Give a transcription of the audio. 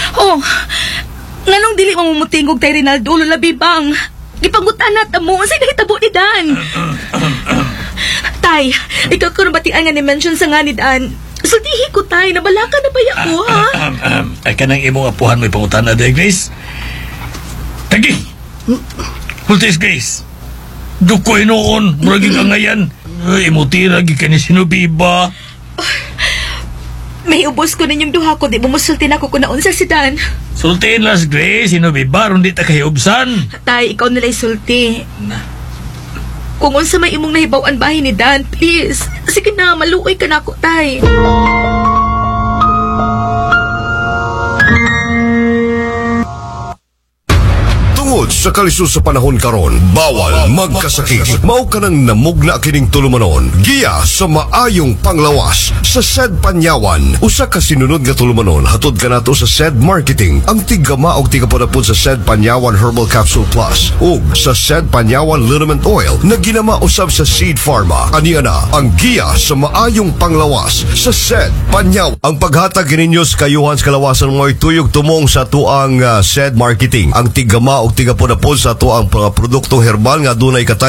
Oh, nganong dili mo mumutingog kay Rinaldo labi bang? Gipangutan na mo sa nahitabo ni Dan. Tay, ikaw ko nabatian nga ni mention sa nga ni Dan. Sultihi ko tay, nabalaka na ba ako ha? Ay ka nang imong apuhan mo ipangutan na day, Grace. Tagi! Hultis, Grace. Dukoy noon, muraging angayan. Imutira, gikan ni sinubiba. May ubos ko ninyong duha ko, di bumusultin ako kung naunsa si Dan. Sultin las, Grace, sinubiba, ron di ta kahiyubsan. Tay, ikaw nila'y sulti. Kung unsa may imong nahibawan bahay ni Dan, please. Sige na, maluoy ka na ako, tay. Tungod sa kalisod sa panahon karon, bawal magkasakit. Mao ka nang namugna kining tulumanon. Giya sa maayong panglawas sa SED Panyawan. Usa ka sinunod nga tulumanon hatod kanato sa SED Marketing. Ang tigama og tigapodapod sa SED Panyawan Herbal Capsule Plus ug sa SED Panyawan Liniment Oil na ginama usab sa Seed Pharma. Aniya na ang giya sa maayong panglawas sa SED Panyawan. Ang paghatag gininyo sa kayuhan sa kalawasan mo'y tuyog tumong sa tuang SED Marketing. Ang tigama og tigapodapod sa tuang mga produktong herbal nga dunay katay